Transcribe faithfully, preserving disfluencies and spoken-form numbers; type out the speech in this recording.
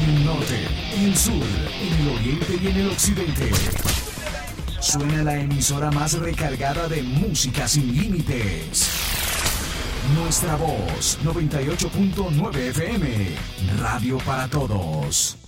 En el norte, en el sur, en el oriente y en el occidente. Suena la emisora más recargada de música sin límites. Nuestra Voz, noventa y ocho punto nueve F M. Radio para todos.